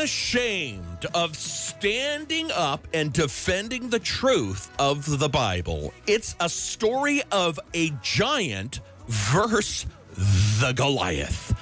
unashamed of standing up and defending the truth of the Bible. It's a story of a giant versus the Goliath.